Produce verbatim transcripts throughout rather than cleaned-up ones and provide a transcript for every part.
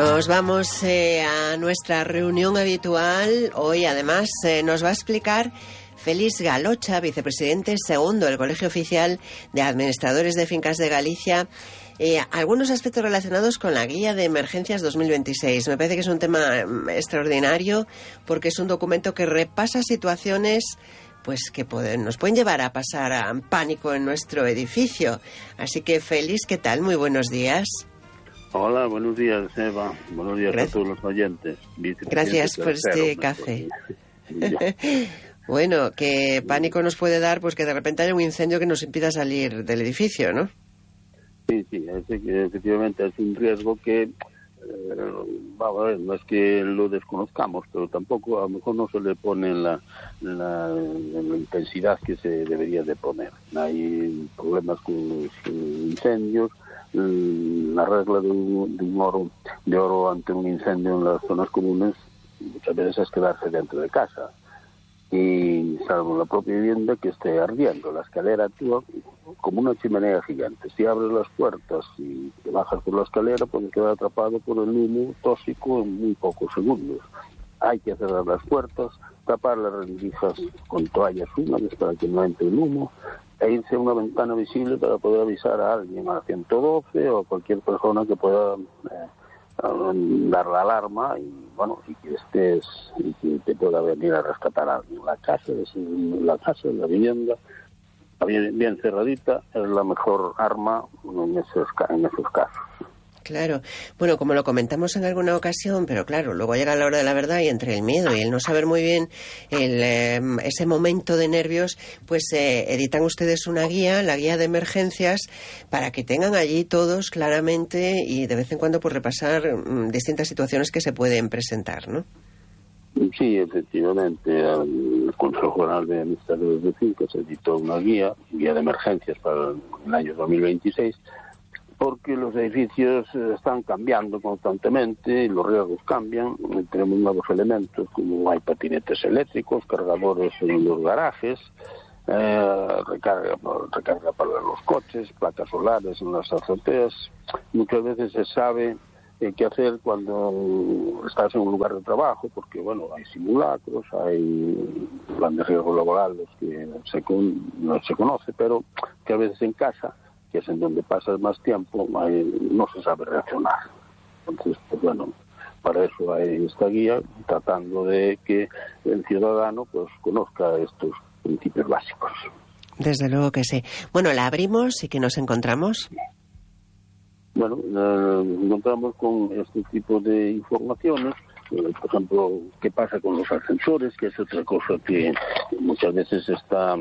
Nos vamos eh, a nuestra reunión habitual. Hoy, además, eh, nos va a explicar Félix Galocha, vicepresidente segundo del Colegio Oficial de Administradores de Fincas de Galicia, eh, algunos aspectos relacionados con la Guía de Emergencias dos mil veintiséis. Me parece que es un tema extraordinario porque es un documento que repasa situaciones pues que pueden, nos pueden llevar a pasar a pánico en nuestro edificio. Así que, Félix, ¿qué tal? Muy buenos días. Hola, buenos días, Eva. Buenos días Gracias. a todos los oyentes. Gracias por este café. Bueno, ¿qué pánico nos puede dar? Pues que de repente haya un incendio que nos impida salir del edificio, ¿no? Sí, sí, es, efectivamente es un riesgo que, eh, vamos a ver, no es que lo desconozcamos, pero tampoco a lo mejor no se le pone la, la, la intensidad que se debería de poner. Hay problemas con los incendios. La regla de un, de un oro de oro ante un incendio en las zonas comunes muchas veces es quedarse dentro de casa, y salvo la propia vivienda que esté ardiendo. La escalera actúa como una chimenea gigante. Si abres las puertas y te bajas por la escalera, puedes quedar atrapado por el humo tóxico en muy pocos segundos. Hay que cerrar las puertas, tapar las rendijas con toallas húmedas para que no entre el humo, e irse a una ventana visible para poder avisar a alguien, a ciento doce o a cualquier persona que pueda eh, dar la alarma y, bueno, y que estés y que te pueda venir a rescatar a alguien. La casa, es, la casa, la vivienda, bien, bien cerradita, es la mejor arma en esos, en esos casos. Claro. Bueno, como lo comentamos en alguna ocasión, pero claro, luego llega la hora de la verdad y entre el miedo y el no saber muy bien el, eh, ese momento de nervios, pues eh, editan ustedes una guía, la guía de emergencias, para que tengan allí todos claramente y de vez en cuando pues repasar mm, distintas situaciones que se pueden presentar, ¿no? Sí, efectivamente, el Consejo General de Administradores de Fincas editó una guía, guía de emergencias para el año dos mil veintiséis, porque los edificios están cambiando constantemente y los riesgos cambian. Tenemos nuevos elementos como hay patinetes eléctricos, cargadores en los garajes, eh, recarga, recarga para los coches, placas solares en las azoteas. Muchas veces se sabe eh, qué hacer cuando estás en un lugar de trabajo, porque bueno, hay simulacros, hay plan de riesgo laboral los que se con, no se conoce, pero que a veces en casa, que es en donde pasas más tiempo, no se sabe reaccionar. Entonces, pues bueno, para eso hay esta guía, tratando de que el ciudadano pues conozca estos principios básicos. Desde luego que sí. Bueno, la abrimos y ¿qué nos encontramos? Bueno, eh, nos encontramos con este tipo de informaciones. Eh, por ejemplo, qué pasa con los ascensores, que es otra cosa que muchas veces está...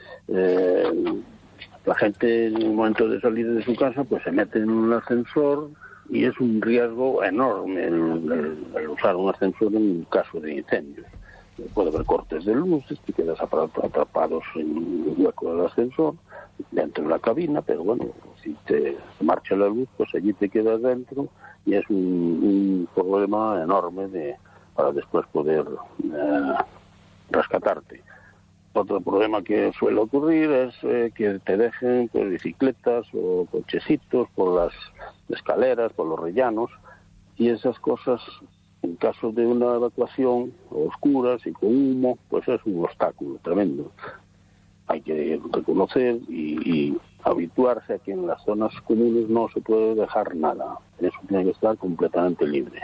Eh, La gente en el momento de salir de su casa pues se mete en un ascensor y es un riesgo enorme el, el, el usar un ascensor en caso de incendios. Puede haber cortes de luces, te quedas atrapados en el hueco del ascensor, dentro de la cabina, pero bueno, si te marcha la luz, pues allí te quedas dentro y es un, un problema enorme de, para después poder eh, rescatarte. Otro problema que suele ocurrir es eh, que te dejen pues, bicicletas o cochecitos por las escaleras, por los rellanos, y esas cosas, en caso de una evacuación oscuras y con humo, pues es un obstáculo tremendo. Hay que reconocer y, y habituarse a que en las zonas comunes no se puede dejar nada. Eso tiene que estar completamente libre.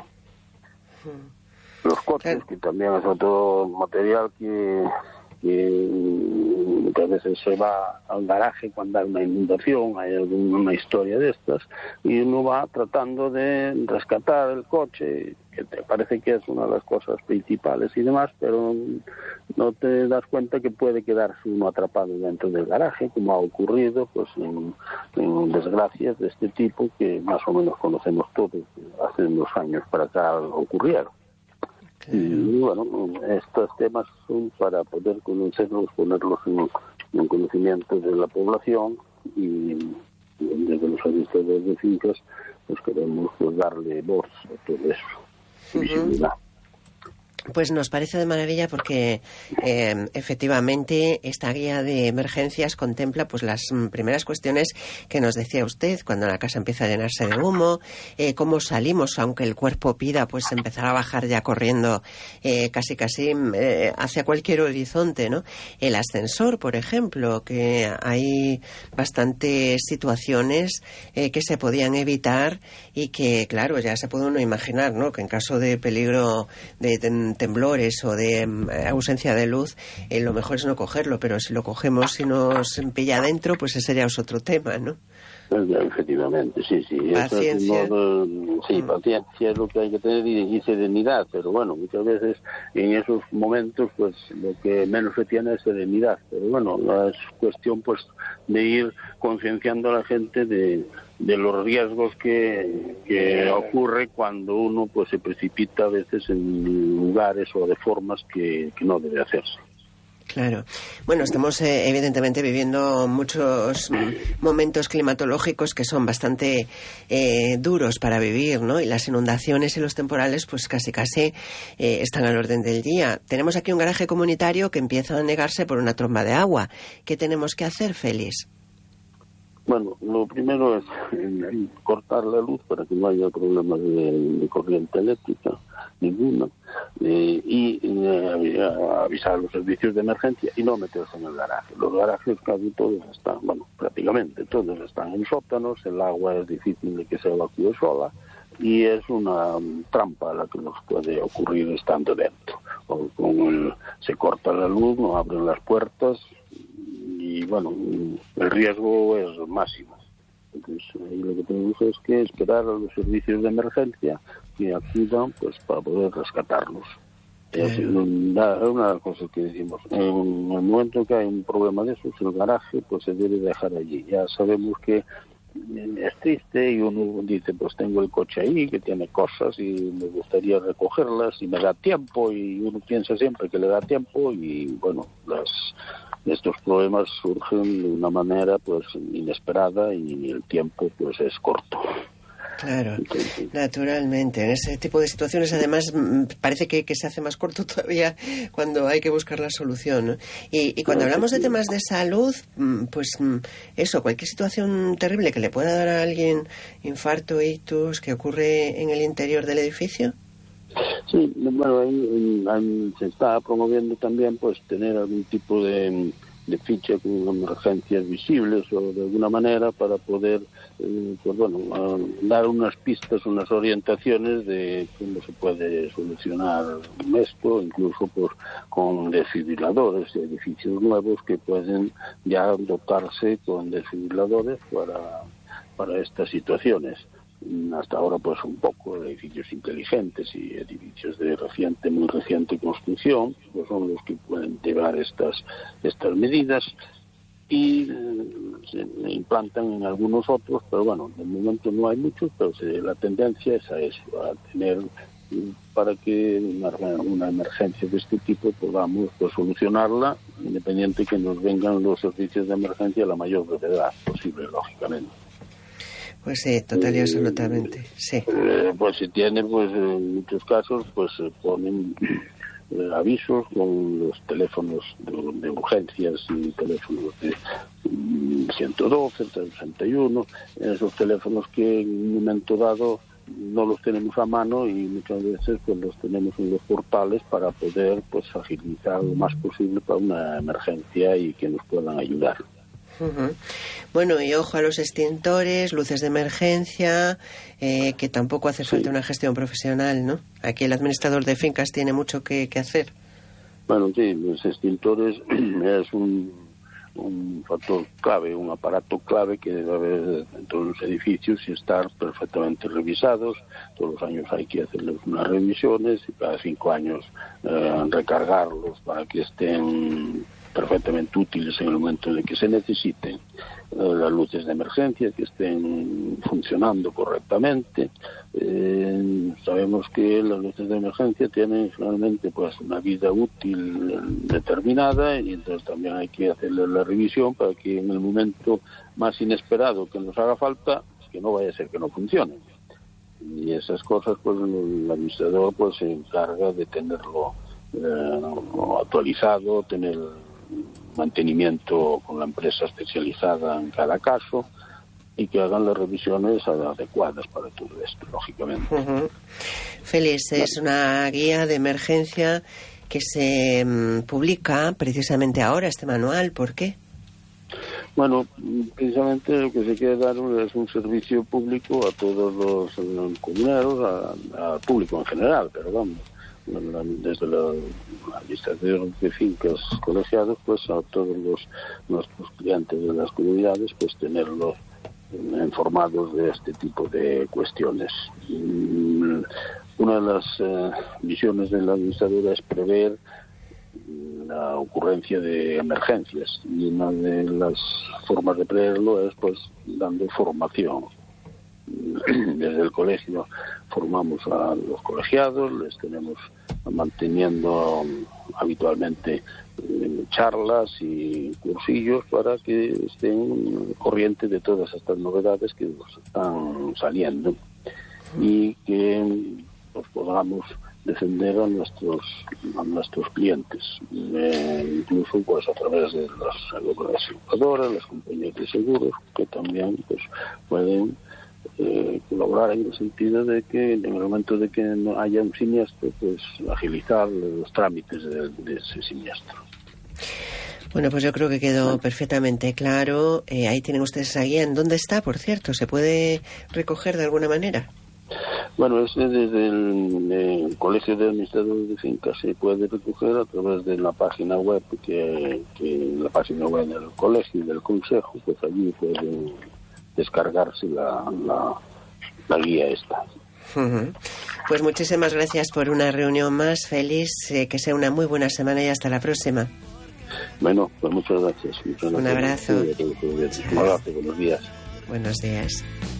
Los coches, que también es otro material que... que muchas veces se va al garaje cuando hay una inundación, hay alguna historia de estas, y uno va tratando de rescatar el coche, que te parece que es una de las cosas principales y demás, pero no te das cuenta que puede quedarse uno atrapado dentro del garaje, como ha ocurrido pues en, en desgracias de este tipo que más o menos conocemos todos, hace unos años para acá ocurrieron. Y bueno, estos temas son para poder conocerlos, ponerlos en, en conocimiento de la población, y desde los administradores de fincas pues queremos pues darle voz a todo eso, visibilidad. Pues nos parece de maravilla porque eh, efectivamente esta guía de emergencias contempla pues las primeras cuestiones que nos decía usted, cuando la casa empieza a llenarse de humo, eh, cómo salimos, aunque el cuerpo pida, pues empezar a bajar ya corriendo eh, casi casi eh, hacia cualquier horizonte, ¿no? El ascensor, por ejemplo, que hay bastantes situaciones eh, que se podían evitar y que, claro, ya se puede uno imaginar, ¿no? Que en caso de peligro de, de temblores o de um, ausencia de luz, eh, lo mejor es no cogerlo, pero si lo cogemos y nos pilla adentro, pues ese ya es otro tema, ¿no? Efectivamente, sí, sí. Paciencia. Eso es un modo, sí, mm. paciencia es lo que hay que tener y, y serenidad, pero bueno, muchas veces en esos momentos pues lo que menos se tiene es serenidad, pero bueno, es cuestión pues de ir concienciando a la gente de, de los riesgos que, que ocurre cuando uno pues se precipita a veces en lugares o de formas que, que no debe hacerse. Claro. Bueno, estamos eh, evidentemente viviendo muchos momentos climatológicos que son bastante eh, duros para vivir, ¿no? Y las inundaciones y los temporales pues casi casi eh, están al orden del día. Tenemos aquí un garaje comunitario que empieza a anegarse por una tromba de agua. ¿Qué tenemos que hacer, Félix? Bueno, lo primero es eh, cortar la luz para que no haya problemas de, de corriente eléctrica ninguna eh, y eh, avisar a los servicios de emergencia y no meterse en el garaje. Los garajes casi todos están, bueno, prácticamente todos están en sótanos, el agua es difícil de que se evacúe sola y es una um, trampa la que nos puede ocurrir estando dentro. O con el, se corta la luz, no abren las puertas y bueno, el riesgo es máximo. Entonces ahí lo que tenemos es que esperar a los servicios de emergencia que acudan pues para poder rescatarlos. Es una, una de las cosas que decimos, en el momento que hay un problema de esos, el garaje pues se debe dejar allí. Ya sabemos que es triste y uno dice pues tengo el coche ahí que tiene cosas y me gustaría recogerlas y me da tiempo, y uno piensa siempre que le da tiempo y bueno, las estos problemas surgen de una manera pues inesperada y el tiempo pues es corto. Claro, naturalmente. En ese tipo de situaciones, además, parece que, que se hace más corto todavía cuando hay que buscar la solución, ¿no? Y, y cuando hablamos de temas de salud, pues eso, cualquier situación terrible que le pueda dar a alguien, infarto, ictus, que ocurre en el interior del edificio. Sí, bueno, ahí, ahí se está promoviendo también pues tener algún tipo de, de ficha con emergencias visibles o de alguna manera para poder eh, pues bueno, dar unas pistas, unas orientaciones de cómo se puede solucionar esto, incluso pues con desfibriladores de edificios nuevos que pueden ya dotarse con desfibriladores para, para estas situaciones. Hasta ahora pues un poco edificios inteligentes y edificios de reciente, muy reciente construcción, pues son los que pueden llevar estas estas medidas y eh, se implantan en algunos otros, pero bueno, de momento no hay muchos, pero se, la tendencia es a eso, a tener para que una, una emergencia de este tipo podamos pues solucionarla, independiente que nos vengan los servicios de emergencia a la mayor brevedad posible, lógicamente. Pues sí, total y absolutamente, sí. Eh, pues si tiene, pues en muchos casos, pues se ponen eh, avisos con los teléfonos de, de urgencias y teléfonos de um, ciento doce, sesenta y uno, esos teléfonos que en un momento dado no los tenemos a mano y muchas veces pues los tenemos en los portales para poder pues agilizar lo más posible para una emergencia y que nos puedan ayudar. Uh-huh. Bueno, y ojo a los extintores, luces de emergencia, eh, que tampoco hace falta sí. una gestión profesional, ¿no? Aquí el administrador de fincas tiene mucho que, que hacer. Bueno, sí, los extintores es un, un factor clave, un aparato clave que debe haber en todos los edificios y estar perfectamente revisados. Todos los años hay que hacerles unas revisiones y cada cinco años eh, recargarlos para que estén perfectamente útiles en el momento de que se necesiten, eh, las luces de emergencia que estén funcionando correctamente. Eh, sabemos que las luces de emergencia tienen finalmente pues una vida útil determinada y entonces también hay que hacerle la revisión para que en el momento más inesperado que nos haga falta, pues que no vaya a ser que no funcionen. Y esas cosas, pues el administrador pues se encarga de tenerlo eh, actualizado, tener mantenimiento con la empresa especializada en cada caso y que hagan las revisiones adecuadas para todo esto, lógicamente. Uh-huh. Félix, es una guía de emergencia que se um, publica precisamente ahora, este manual. ¿Por qué? Bueno, precisamente lo que se quiere dar es un servicio público a todos los comuneros, al público en general, pero vamos, desde la administración de fincas colegiados, pues a todos los nuestros clientes de las comunidades, pues tenerlos informados de este tipo de cuestiones. Una de las eh, misiones de la administradora es prever la ocurrencia de emergencias, y una de las formas de preverlo es pues dando formación. Desde el colegio formamos a los colegiados, les tenemos manteniendo habitualmente charlas y cursillos para que estén corrientes de todas estas novedades que nos están saliendo y que pues, podamos defender a nuestros a nuestros clientes, eh, incluso pues a través de las aseguradoras, las compañías de seguros, que también pues pueden eh, colaborar en el sentido de que en el momento de que no haya un siniestro, pues agilizar los trámites de, de ese siniestro. Bueno, pues yo creo que quedó perfectamente claro. Eh, ahí tienen ustedes esa guía. ¿En dónde está, por cierto? ¿Se puede recoger de alguna manera? Bueno, es desde el, el Colegio de Administradores de Fincas, se puede recoger a través de la página web, que, que la página web del colegio y del consejo, pues allí pueden descargarse la, la, la guía esta. Uh-huh. Pues muchísimas gracias por una reunión más, Félix, eh, que sea una muy buena semana y hasta la próxima. Bueno, pues muchas gracias. Muchas Un gracias. abrazo. Un abrazo, buenos días. Buenos días.